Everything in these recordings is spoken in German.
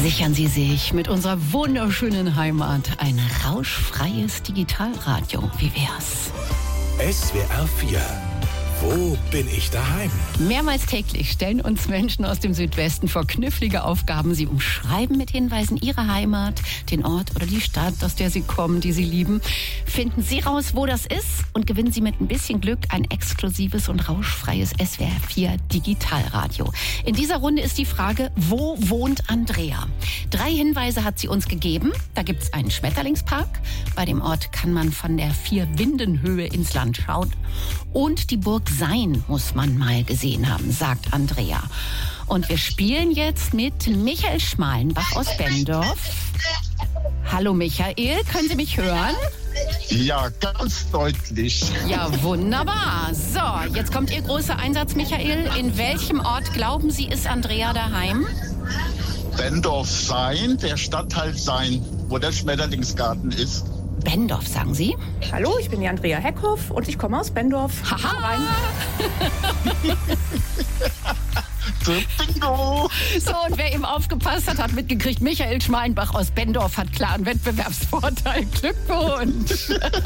Sichern Sie sich mit unserer wunderschönen Heimat ein rauschfreies Digitalradio. Wie wär's? SWR 4. Wo bin ich daheim? Mehrmals täglich stellen uns Menschen aus dem Südwesten vor knifflige Aufgaben. Sie umschreiben mit Hinweisen ihre Heimat, den Ort oder die Stadt, aus der sie kommen, die sie lieben. Finden Sie raus, wo das ist und gewinnen Sie mit ein bisschen Glück ein exklusives und rauschfreies SWR 4 Digitalradio. In dieser Runde ist die Frage, wo wohnt Andrea? 3 Hinweise hat sie uns gegeben. Da gibt es einen Schmetterlingspark. Bei dem Ort kann man von der 4-Windenhöhe ins Land schauen. Und die Burg Sein muss man mal gesehen haben, sagt Andrea. Und wir spielen jetzt mit Michael Schmalenbach aus Benndorf. Hallo Michael, können Sie mich hören? Ja, ganz deutlich. Ja, wunderbar. So, jetzt kommt Ihr großer Einsatz, Michael. In welchem Ort, glauben Sie, ist Andrea daheim? Benndorf Sein, der Stadtteil Sein, wo der Schmetterlingsgarten ist. Benndorf, sagen Sie? Hallo, ich bin die Andrea Heckhoff und ich komme aus Benndorf. Haha! Bingo! So, und wer eben aufgepasst hat, hat mitgekriegt, Michael Schmalenbach aus Benndorf hat klaren Wettbewerbsvorteil. Glückwunsch!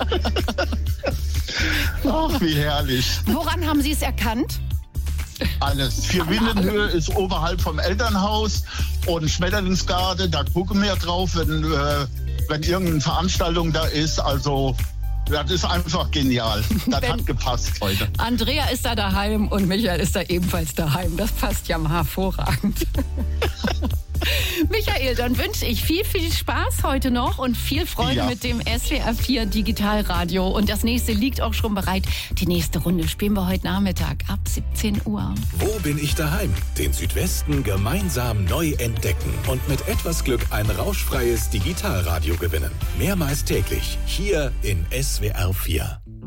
Ach, wie herrlich. Woran haben Sie es erkannt? Alles. 4-Windenhöhe ist oberhalb vom Elternhaus und Schmetterlingsgarten, da gucken wir drauf, wenn irgendeine Veranstaltung da ist. Also, das ist einfach genial. Das hat gepasst heute. Andrea ist da daheim und Michael ist da ebenfalls daheim. Das passt ja mal hervorragend. Michael, dann wünsche ich viel, viel Spaß heute noch und viel Freude mit dem SWR 4 Digitalradio. Und das nächste liegt auch schon bereit. Die nächste Runde spielen wir heute Nachmittag ab 17 Uhr. Wo bin ich daheim? Den Südwesten gemeinsam neu entdecken und mit etwas Glück ein rauschfreies Digitalradio gewinnen. Mehrmals täglich hier in SWR 4.